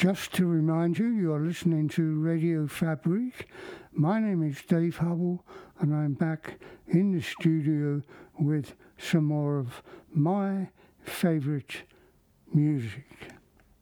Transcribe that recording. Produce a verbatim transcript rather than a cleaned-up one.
Just to remind you, you're listening to Radio Fabrique. My name is Dave Hubble, and I'm back in the studio with some more of my favourite music.